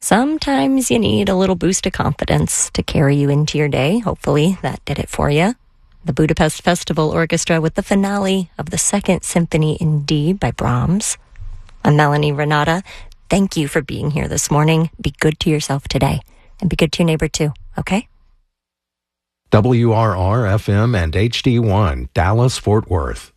Sometimes you need a little boost of confidence to carry you into your day. Hopefully that did it for you. The Budapest Festival Orchestra with the finale of the Second Symphony in D by Brahms. I'm Melanie Renata. Thank you for being here this morning. Be good to yourself today, and be good to your neighbor too, okay? WRR-FM and HD1, Dallas, Fort Worth.